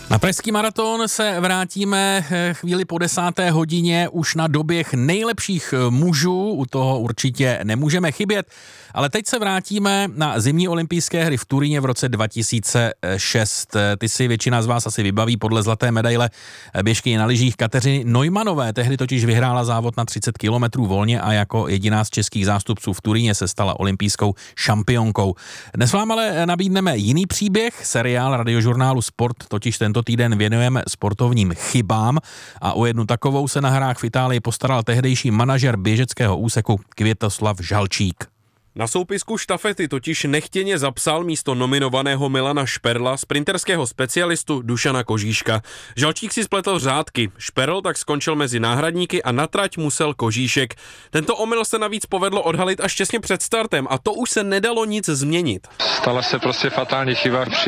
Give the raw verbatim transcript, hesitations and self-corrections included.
Na pražský maraton se vrátíme chvíli po desáté hodině už na doběh nejlepších mužů, u toho určitě nemůžeme chybět, ale teď se vrátíme na zimní olympijské hry v Turíně v roce dva tisíce šest. Ty si většina z vás asi vybaví podle zlaté medaile běžkyně na lyžích Kateřiny Neumanové, tehdy totiž vyhrála závod na třicet kilometrů volně a jako jediná z českých zástupců v Turíně se stala olympijskou šampionkou. Dnes vám ale nabídneme jiný příběh, seriál radiožurnálu Sport totiž tento týden věnujeme sportovním chybám a o jednu takovou se na hrách v Itálii postaral tehdejší manažer běžeckého úseku Květoslav Žalčík. Na soupisku štafety totiž nechtěně zapsal místo nominovaného Milana Šperla sprinterského specialistu Dušana Kožíška. Žalčík si spletl řádky, Šperl tak skončil mezi náhradníky a na trať musel Kožíšek. Tento omyl se navíc povedlo odhalit až těsně před startem a to už se nedalo nic změnit. Stala se prostě fatální chyba.